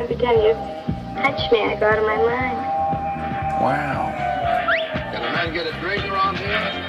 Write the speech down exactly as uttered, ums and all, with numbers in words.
Every time you touch me, I go out of my mind. Wow. Can a man get a drink around here?